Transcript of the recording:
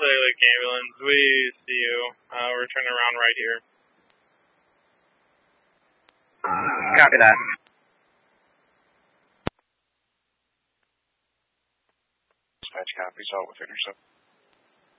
Clear Lake Ambulance. We see you. We're turning around right here. Copy that. Dispatch copies, all with intercept.